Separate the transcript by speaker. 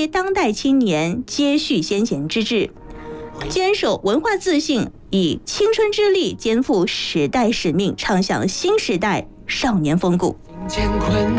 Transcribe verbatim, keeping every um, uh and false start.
Speaker 1: 励当代青年接续先贤之志，坚守文化自信，以青春之力肩负时代使命，唱响新时代少年风骨。